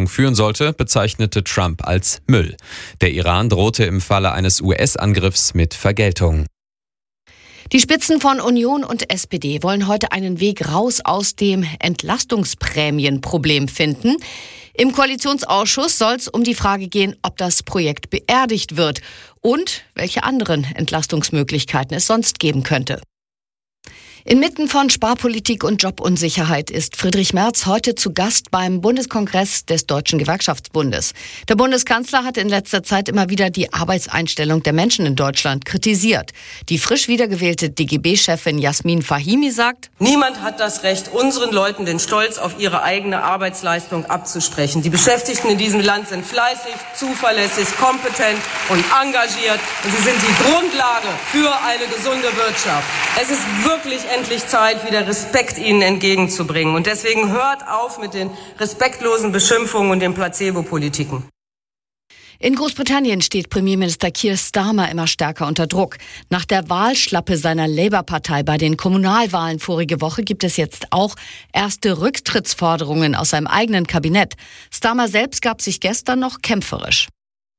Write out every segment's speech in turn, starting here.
Verhandlungen führen sollte, bezeichnete Trump als Müll. Der Iran drohte im Falle eines US-Angriffs mit Vergeltung. Die Spitzen von Union und SPD wollen heute einen Weg raus aus dem Entlastungsprämienproblem finden. Im Koalitionsausschuss soll es um die Frage gehen, ob das Projekt beerdigt wird und welche anderen Entlastungsmöglichkeiten es sonst geben könnte. Inmitten von Sparpolitik und Jobunsicherheit ist Friedrich Merz heute zu Gast beim Bundeskongress des Deutschen Gewerkschaftsbundes. Der Bundeskanzler hat in letzter Zeit immer wieder die Arbeitseinstellung der Menschen in Deutschland kritisiert. Die frisch wiedergewählte DGB-Chefin Jasmin Fahimi sagt: Niemand hat das Recht, unseren Leuten den Stolz auf ihre eigene Arbeitsleistung abzusprechen. Die Beschäftigten in diesem Land sind fleißig, zuverlässig, kompetent und engagiert. Und sie sind die Grundlage für eine gesunde Wirtschaft. Es ist wirklich endlich Zeit, wieder Respekt ihnen entgegenzubringen. Und deswegen hört auf mit den respektlosen Beschimpfungen und den Placebo-Politiken. In Großbritannien steht Premierminister Keir Starmer immer stärker unter Druck. Nach der Wahlschlappe seiner Labour-Partei bei den Kommunalwahlen vorige Woche gibt es jetzt auch erste Rücktrittsforderungen aus seinem eigenen Kabinett. Starmer selbst gab sich gestern noch kämpferisch.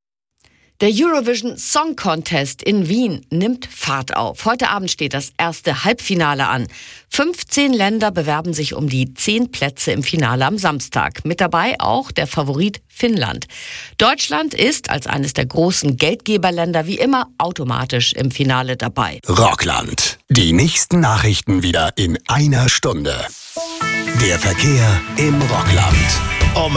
Der Eurovision Song Contest in Wien nimmt Fahrt auf. Heute Abend steht das erste Halbfinale an. 15 Länder bewerben sich um die 10 Plätze im Finale am Samstag. Mit dabei auch der Favorit Finnland. Deutschland ist als eines der großen Geldgeberländer wie immer automatisch im Finale dabei. Rockland. Die nächsten Nachrichten wieder in einer Stunde. Der Verkehr im Rockland. Um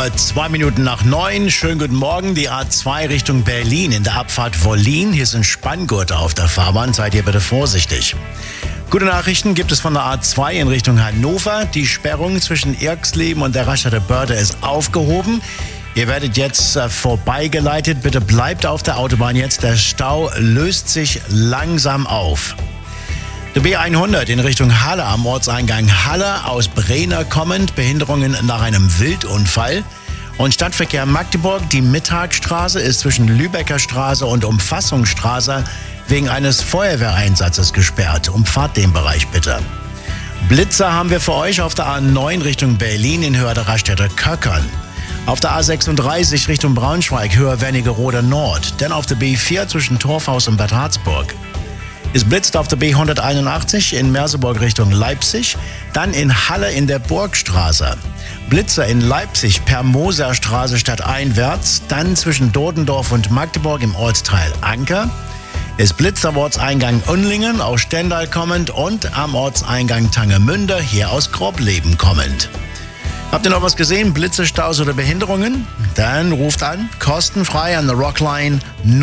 8:02. Schönen guten Morgen. Die A2 Richtung Berlin in der Abfahrt Wollin. Hier sind Spanngurte auf der Fahrbahn. Seid ihr bitte vorsichtig. Gute Nachrichten gibt es von der A2 in Richtung Hannover. Die Sperrung zwischen Irxleben und der Raststätte Börde ist aufgehoben. Ihr werdet jetzt vorbeigeleitet. Bitte bleibt auf der Autobahn jetzt. Der Stau löst sich langsam auf. Der B100 in Richtung Halle am Ortseingang Halle aus Brenner kommend. Behinderungen nach einem Wildunfall. Und Stadtverkehr Magdeburg, die Mittagstraße ist zwischen Lübecker Straße und Umfassungsstraße wegen eines Feuerwehreinsatzes gesperrt. Umfahrt den Bereich bitte. Blitzer haben wir für euch auf der A9 Richtung Berlin in Höhe der Raststätte Köckern. Auf der A36 Richtung Braunschweig, Höhe Wernigerode Nord. Dann auf der B4 zwischen Torfhaus und Bad Harzburg. Es blitzt auf der B181 in Merseburg Richtung Leipzig, dann in Halle in der Burgstraße. Blitzer in Leipzig per Moserstraße stadteinwärts, dann zwischen Dodendorf und Magdeburg im Ortsteil Anker. Es blitzt am Ortseingang Unlingen aus Stendal kommend und am Ortseingang Tangemünde hier aus Grobleben kommend. Habt ihr noch was gesehen? Blitze, Staus oder Behinderungen? Dann ruft an, kostenfrei an der Rockline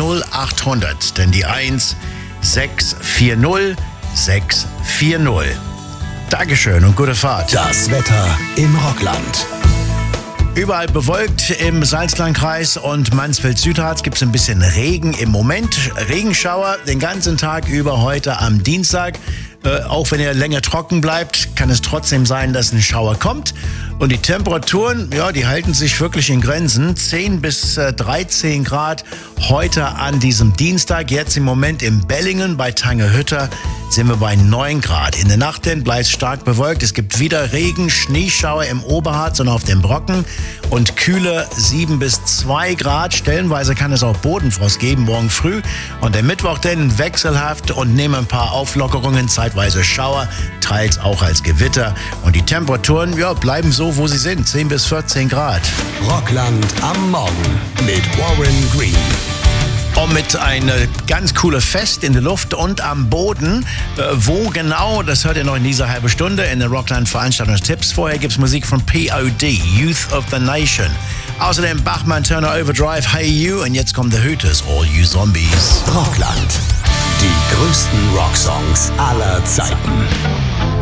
0800, denn die 640 640. Dankeschön und gute Fahrt. Das Wetter im Rockland. Überall bewölkt im Salzlandkreis und Mansfeld-Südharz gibt es ein bisschen Regen im Moment. Regenschauer den ganzen Tag über heute am Dienstag. Auch wenn er länger trocken bleibt, kann es trotzdem sein, dass ein Schauer kommt. Und die Temperaturen, ja, die halten sich wirklich in Grenzen. 10 bis 13 Grad heute an diesem Dienstag. Jetzt im Moment in Bellingen bei Tangehütte sind wir bei 9 Grad. In der Nacht dann bleibt es stark bewölkt. Es gibt wieder Regen, Schneeschauer im Oberharz und auf dem Brocken. Und kühle 7 bis 2 Grad. Stellenweise kann es auch Bodenfrost geben morgen früh. Und der Mittwoch dann wechselhaft und nehmen ein paar Auflockerungen, zeitweise Schauer, teils auch als Gewitter. Und die Temperaturen, ja, bleiben so, wo sie sind. 10 bis 14 Grad. Rockland am Morgen mit Warren Green. Und mit einem ganz cooles Fest in der Luft und am Boden. Wo genau, das hört ihr noch in dieser halben Stunde in den Rockland-Veranstaltungstipps. Vorher gibt es Musik von POD, Youth of the Nation. Außerdem Bachmann, Turner Overdrive, Hey You. Und jetzt kommt The Hooters, All You Zombies. Rockland. Die größten Rocksongs aller Zeiten.